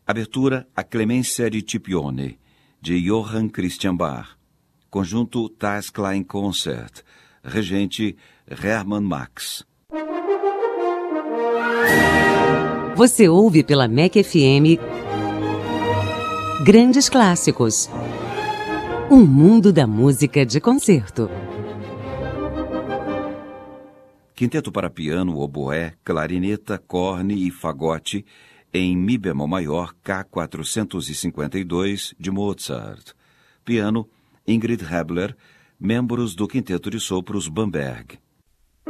Abertura A Clemência di Scipione, de Johann Christian Bach. Conjunto Thais Klein Concert. Regente Hermann Max. Você ouve pela MEC FM Grandes Clássicos. Um mundo da música de concerto. Quinteto para piano, oboé, clarineta, corne e fagote em Mi bemol maior K452 de Mozart. Piano, Ingrid Hebler, membros do Quinteto de Sopros Bamberg.